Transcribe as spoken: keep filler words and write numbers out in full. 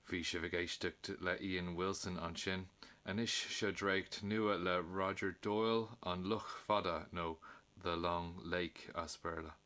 Bhí sé bh éisteacht le Ian Wilson an sin, anis seo dréicht nua le Roger Doyle an luch fada nó The Long Lake as Perla.